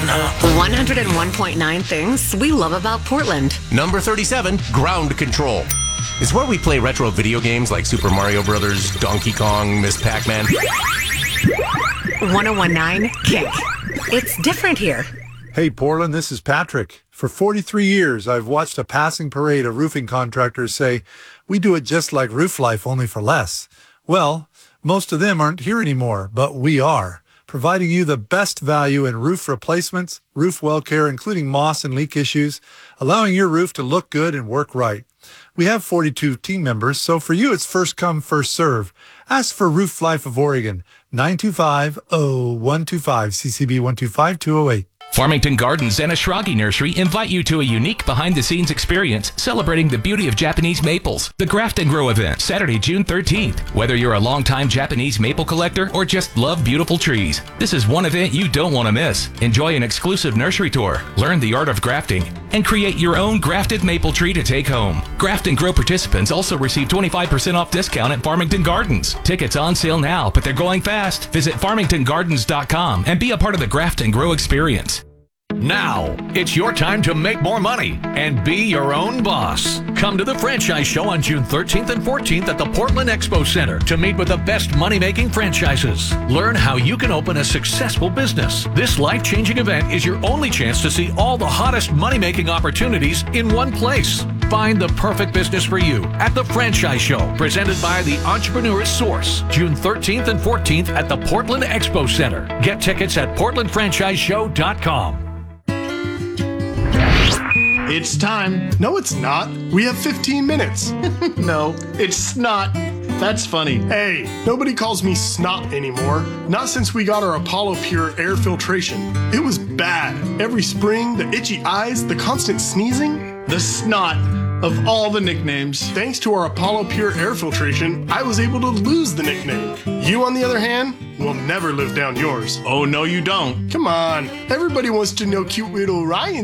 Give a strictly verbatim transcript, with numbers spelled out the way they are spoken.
one oh one point nine things we love about Portland. Number thirty-seven, Ground Control. It's where we play retro video games like Super Mario Brothers, Donkey Kong, Miss Pac-Man. one oh one point nine, Kick. It's different here. Hey, Portland, this is Patrick. For forty-three years, I've watched a passing parade of roofing contractors say, we do it just like Roof Life, only for less. Well, most of them aren't here anymore, but we are, providing you the best value in roof replacements, roof well care, including moss and leak issues, allowing your roof to look good and work right. We have forty-two team members, so for you, it's first come, first serve. Ask for Roof Life of Oregon, nine two five, oh one two five, C C B one two five two oh eight. Farmington Gardens and Ashragi Nursery invite you to a unique behind-the-scenes experience celebrating the beauty of Japanese maples. The Graft and Grow event, Saturday, June thirteenth. Whether you're a longtime Japanese maple collector or just love beautiful trees, this is one event you don't want to miss. Enjoy an exclusive nursery tour, learn the art of grafting, and create your own grafted maple tree to take home. Graft and Grow participants also receive twenty-five percent off discount at Farmington Gardens. Tickets on sale now, but they're going fast. Visit farmington gardens dot com and be a part of the Graft and Grow experience. Now, it's your time to make more money and be your own boss. Come to the Franchise Show on June thirteenth and fourteenth at the Portland Expo Center to meet with the best money-making franchises. Learn how you can open a successful business. This life-changing event is your only chance to see all the hottest money-making opportunities in one place. Find the perfect business for you at the Franchise Show, presented by the Entrepreneur's Source, June thirteenth and fourteenth at the Portland Expo Center. Get tickets at portland franchise show dot com. It's time. No, it's not. We have fifteen minutes. No, it's snot. That's funny. Hey, nobody calls me snot anymore. Not since we got our Apollo Pure air filtration. It was bad. Every spring, the itchy eyes, the constant sneezing. The snot of all the nicknames. Thanks to our Apollo Pure air filtration, I was able to lose the nickname. You, on the other hand, will never live down yours. Oh, no, you don't. Come on. Everybody wants to know cute little Ryan.